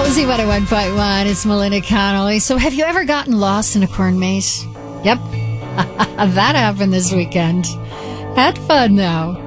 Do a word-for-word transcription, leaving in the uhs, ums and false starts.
Cozy one oh one point one. It's Melinda Connolly. So have you ever gotten lost in a corn maze? Yep. That happened this weekend. Had fun, though.